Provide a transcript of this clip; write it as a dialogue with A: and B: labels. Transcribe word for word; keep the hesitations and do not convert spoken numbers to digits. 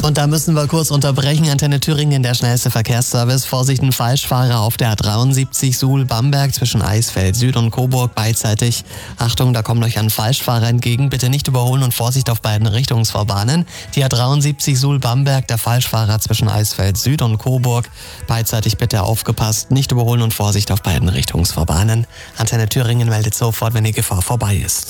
A: Und da müssen wir kurz unterbrechen. Antenne Thüringen, der schnellste Verkehrsservice. Vorsicht, ein Falschfahrer auf der A dreiundsiebzig Suhl-Bamberg zwischen Eisfeld Süd und Coburg beidseitig. Achtung, da kommt euch ein Falschfahrer entgegen. Bitte nicht überholen und Vorsicht auf beiden Richtungsfahrbahnen. Die A dreiundsiebzig Suhl-Bamberg, der Falschfahrer zwischen Eisfeld Süd und Coburg. Beidseitig bitte aufgepasst. Nicht überholen und Vorsicht auf beiden Richtungsfahrbahnen. Antenne Thüringen meldet sofort, wenn die Gefahr vorbei ist.